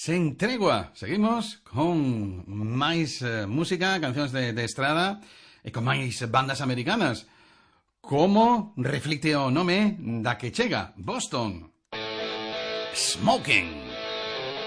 sen tregua. Seguimos con máis música, cancións de estrada e con máis bandas americanas. Como reflicte o nome da que chega, Boston. Smoking.